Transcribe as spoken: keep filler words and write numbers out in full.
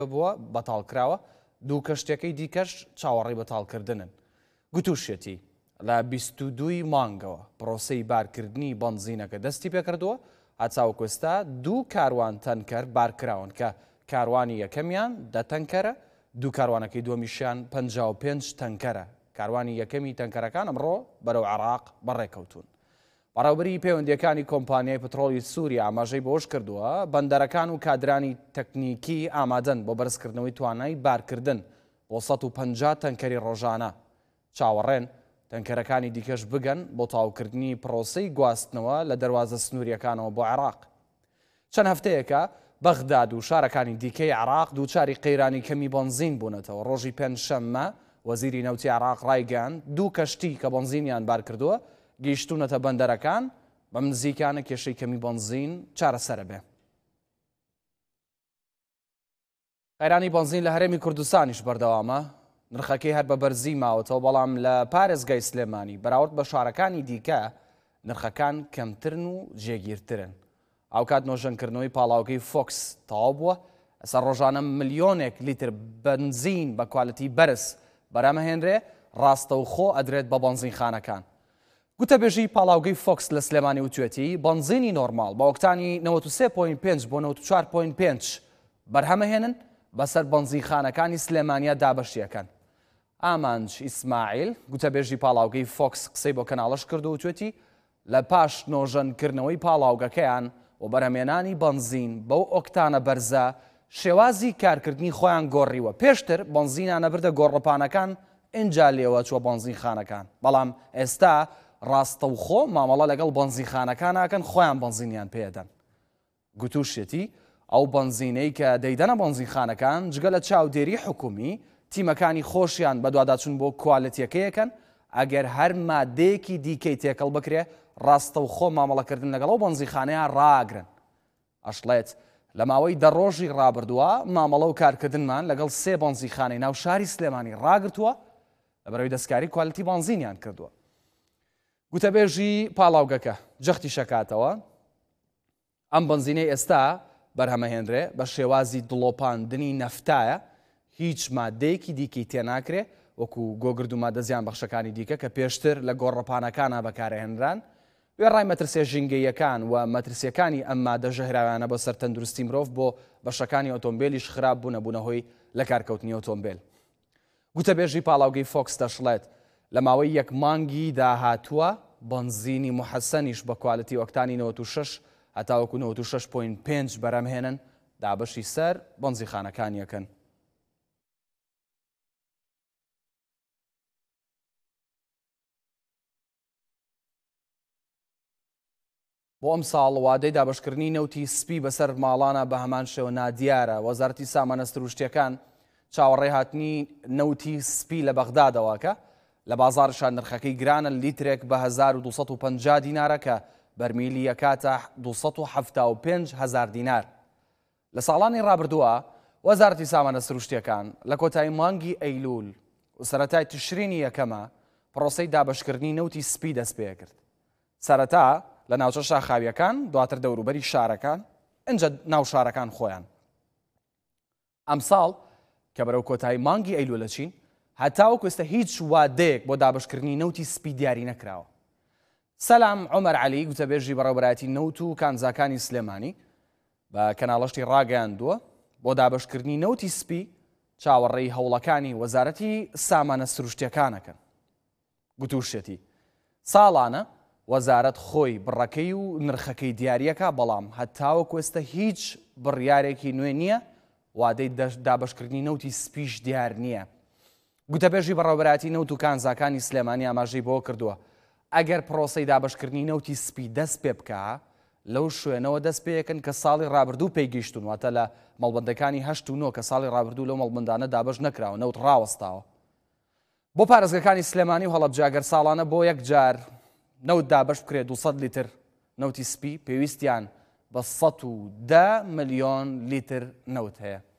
بووە بەتاڵکراوە دوو کەشتەکەی دیکەش چاوەڕێی بەتاڵکردنن. گوتوشێتی لە بیست و دووی مانگەوە پرۆسەی بارکردنی بەنزینەکە دەستی پێکردووە هەچاو کوێستا دوو کاروان تەنکەر بارکراون کە کاروانی یەکەمیان دە تەنکەرە دوو کاروانەکەی دووەمیشیان پەنجا و پێنج تەنکەرە. کاروانی یەکەمی تەنکەرەکان ئەمڕۆ بەرەو عێراق بەڕێکەوتون. بەڕێوەبەری پەیوەندیەکانی کۆمپانیای پترۆلی سووریا ئاماژەی بۆش کردووە بەندەرەکان و کادرانی تەکنیکی ئامادەن بۆ بەرزکردنەوەی توانای بارکردن بۆ سەد و پەنجا تەنکەری ڕۆژانە. چاوەڕێن تەنکەرەکانی دیکەش بگەن بۆ تاوکردنی پرۆسەی گواستنەوە لە دەروازە سنووریەکانەوە بۆ عێراق. چەند هەفتەیەکە بەغداد و شارەکانی دیکەی عێراق دووچاری قەیرانی کەمی بەنزین بوونەتەوە. ڕۆژی پێنجشەممە وەزیری نەوتی عێراق ڕایگەیاند دوو کەشتی کە بەنزینیان بارکردووە گەیشتونەتە بەندەرەکان بە نزیکانە کێشەی کەمی بەنزین چارەسەرە بێ. قەیرانی بەنزین لە هەرێمی کوردستانیش بەردەوامە. نرخەکەی هەر بە بەرزی ماوەتەوە بەڵام لە پارێزگای سلێمانی بەراورد بە شارەکانی دیکە نرخەکان کەمترن و جێگیرترن. ئاوکات نۆژەنکردنەوەی پاڵاوگەی فۆکس تەواو بووە. ئەسا ڕۆژانە ملیۆنێک لیتر بەنزین بە کوالەتی بەرز بەرامەهێنرێ ڕاستەوخۆ ئەدرێت بە بەنزینخانەکان. گوتەبێژی پاڵاوگەی فۆکس لە سلێمانی وتوێتی بەنزینی نۆرماڵ بە ئۆکتانی نەوەت و سێ پۆینت پێنج بۆ نەوەت و چوار پۆینت پێنج بەرهەمەهێنن بەسەر بەنزینخانەکانی سلێمانیا دابەشیەکەن. ئامانج ئیسماعیل گوتەبێژی پاڵاوگەی فۆکس قسەی بۆ کەناڵەش کرد و وتوێتی لە پاش نۆژەنکردنەوەی پاڵاوگەکەیان و بەرهەمێنانی بەنزین بەو ئۆکتانە بەرزە شێوازی کارکردنی خۆیان گۆڕیوە. پێشتر بەنزینانە بردە گۆڕەپانەکان ئینجا لێوە چوە بەنزینخانەکان بەڵام ئێستا ڕاستەوخۆ مامەڵە لەگەڵ بەنزینخانەکان ناکەن خۆیان بەنزینیان پێدەن. گوتوشێتی ئەو بەنزینەی کە دەیدەنە بەنزینخانەکان جگە لە چاودێری حکومی تیمەکانی خۆشیان بە دوواداچوون بۆ کوالەتیەکەیەکەن ئەگەر هەر مادەیەکی دیکەی تێکەڵ بکرێ ڕاستەوخۆ مامەڵەکردن لەگەڵ ئەو بەنزینخانەیە ڕاگرن. ئەشڵێت لە ماوەی دە ڕۆژی ڕابردووە مامەڵە و کارکردنمان لەگەڵ سێ بەنزینخانەی ناو شاری سلێمانی ڕاگرتووە لەبەرەوەی دەستکاری کوالەتی بەنزینیان کردووە. گوتەبێژی پاڵاوگەکە جەختی شەکاتەوە ئەم بەنزینەی ئێستا بەرهەمەهێنرێ بە شێوازی دڵۆپاندنی نەفتایە هیچ مادەیەکی دیکەی تێناکرێ وەکو گۆگرد و مادە زیان بەخشەکانی دیکە کە پێشتر لە گۆڕەپانەکانە بەکارهێنران. وێڕای مەترسیە ژینگەیەکان و مەترسیەکانی ئەم مادە ژەهراویانە بۆ سەر تەندروستی مرۆڤ بۆ بەشەکانی ئۆتۆمبیلیش خراپ بوونە بوونەهۆی لە کارکەوتنی ئۆتۆمبیل. گوتەبێژی پاڵاوگەی فۆکس دەشڵێت لە ماوەی یەک مانگی داهاتووە بەنزینی محەسەنیش بە کوالەتی ئۆکتانی نەوەت و شەش هەتاوەکو نەوەت و شەش پۆینت پێنج بەرەمهێنن دابەشی سەر بەنزینخانەکانیەکەن. بۆ ئەم ساڵ وادەی دابشکردنی نەوتی سپی بەسەر ماڵانە بە هەمان شێوە نادیارە. وەزارەتی سامانە سروشتیەکان چاوەڕێ هاتنی نەوتی سپی لە بەغدادەوەکە لە بازاڕشان نرخەکەی گرانە لیترێک بە هەزار و دووسەد و پەنجا دینارە کە بەرمیلی یەکاتە دووسەد و حەفتا و پێنج هەزار دینار. لە ساڵانی ڕابردووە وەزارەتی سامانە سروشتیەکان لە کۆتایی مانگی ئەیلول و سەرەتای تشرینی یەکەمە پرۆسەی دابشکردنی نەوتی سپی دەست پێ کرد. سەرەتا لە ناوچە شاخاویەکان دواتر دەوروبەری شارەکان ئەنجە ناو شارەکان خۆیان. ئەم ساڵ کە بەرەو کۆتایی مانگی ئەیلول دەچین هەتاوەکو ئێستا هیچ وادەیەک بۆ دابشکردنی نەوتی سپی دیاری نەکراوە. سەلام عومەر عەلی گوتەبێژی بەڕێوەبەرایەتی نەوت و کانزاکانی سلێمانی بە کەناڵەشتی ڕاگەیاندووە بۆ دابشکردنی نەوتی سپی چاوەڕێی هەوڵەکانی وەزارەتی سامانە سروشتیەکانەکەن. گوتوشێتی ساڵانە وەزارەت خۆی بڕەکەی و نرخەکەی دیاریەکە بەڵام هەتاوەکو ئێستا هیچ بڕیارێکی نوێ نییە وادەی دابشکردنی نەوتی سپیش دیار نییە. گوتەبێژی بەڕێوەبەرایەتی نەوت و کانزاکانی سلێمانی ئاماژەی بۆ کردووە ئەگەر پرۆسەی دابشکردنی نەوتی سپی دەست پێ بکە لەو شوێنەوە دەست پێیەکەن کە ساڵی ڕابردوو پێیگەیشتون واتە لە مەڵبەندەکانی هەشت و نۆ کە ساڵی ڕابردوو لەو مەڵبەندانە دابش نەکراوە نەوت ڕاوەستاوە. بۆ پارێزگەکانی سلێمانی و هەڵەبجاگەر ساڵانە بۆ یەک جار نەوت دابش بکرێت دووسەد لیتر نەوتی سپی پێویستیان بە سەد و دە ملیۆن لیتر نەوت هەیە.